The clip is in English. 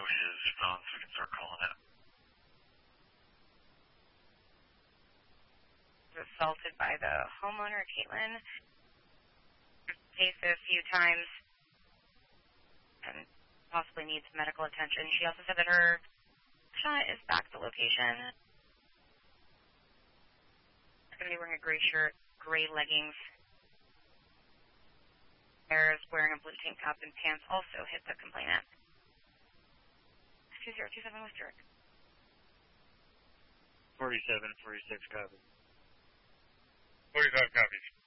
know his phone so we can start calling it. Assaulted by the homeowner, Caitlin. Paced a few times and possibly needs medical attention. She also said that her shot is back at the location. She's going to be wearing a gray shirt, gray leggings. Is wearing a blue tank top and pants also hit the complainant. 2027 West York. 47, 46 copy. 45 copies.